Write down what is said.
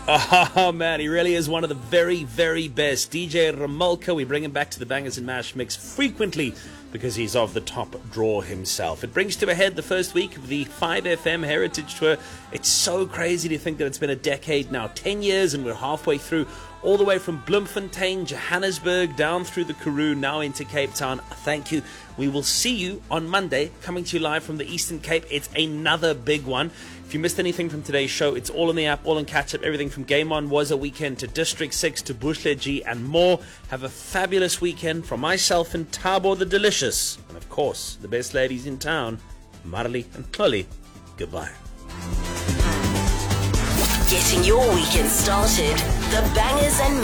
Oh man, he really is one of the very, very best. DJ Ramolka, we bring him back to the Bangers and Mash mix frequently because he's of the top draw himself. It brings to a head the first week of the 5FM Heritage Tour. It's so crazy to think that it's been a decade now, 10 years, and we're halfway through, all the way from Bloemfontein, Johannesburg, down through the Karoo, now into Cape Town. Thank you. We will see you on Monday, coming to you live from the Eastern Cape. It's another big one. If you missed anything from today's show, it's all in the app, all in catch-up. Everything from Game On Was a Weekend to District 6 to Bushlet G and more. Have a fabulous weekend from myself and Tabo the Delicious. And of course, the best ladies in town, Marley and Chloe. Goodbye. Getting your weekend started. The Bangers and